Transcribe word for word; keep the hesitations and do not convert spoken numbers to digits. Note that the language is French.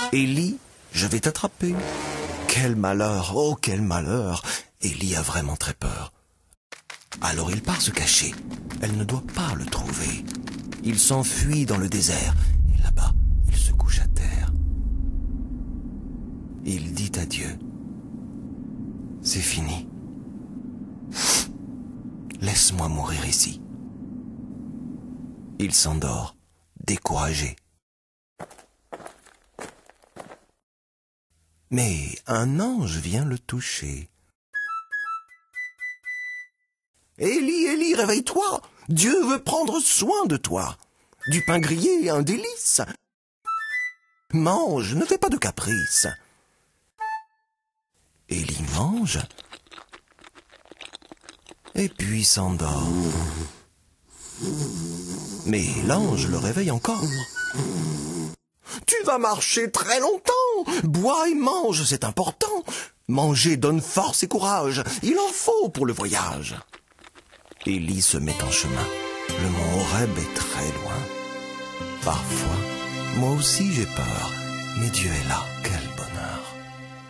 Élie, je vais t'attraper. Quel malheur, oh quel malheur. Élie a vraiment très peur. Alors il part se cacher. Elle ne doit pas le trouver. Il s'enfuit dans le désert. Et là-bas, il se couche à terre. Il dit à Dieu, c'est fini. Laisse-moi mourir ici. Il s'endort, découragé. Mais un ange vient le toucher. Élie, Élie, réveille-toi! Dieu veut prendre soin de toi. Du pain grillé est un délice. Mange, ne fais pas de caprice. Élie mange, et puis s'endort. Mais l'ange le réveille encore. Tu vas marcher très longtemps. Bois et mange, c'est important. Manger donne force et courage. Il en faut pour le voyage. Élie se met en chemin. Le mont Horeb est très loin. Parfois, moi aussi j'ai peur. Mais Dieu est là. Quel